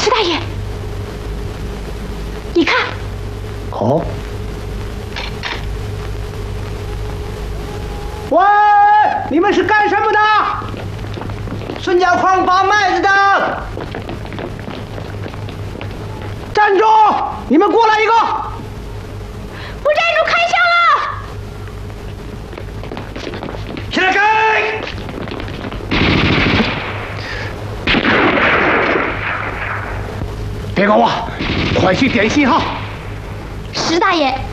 石大爷，你看。 哦。喂，你们是干什么的？孙家矿拔麦子的。站住！你们过来一个！ 不站住，开枪了！ 起来开！别搞我，快去点信号。 石大爷，